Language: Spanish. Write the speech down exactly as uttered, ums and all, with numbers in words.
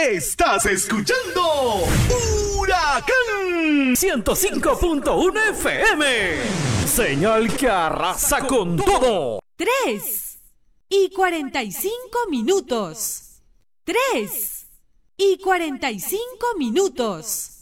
Estás escuchando Huracán ciento cinco punto uno F M. Señal que arrasa con todo. Tres y cuarenta y cinco minutos. Tres y cuarenta y cinco minutos.